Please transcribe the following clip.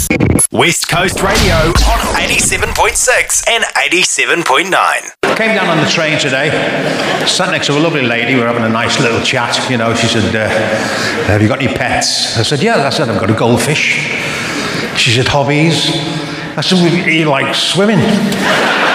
West Coast Radio on 87.6 and 87.9. Came down on the train today, sat next to a lovely lady. We were having a nice little chat. You know, she said, have you got any pets? I said, yeah. I said, I've got a goldfish. She said, hobbies? I said, well, you like swimming?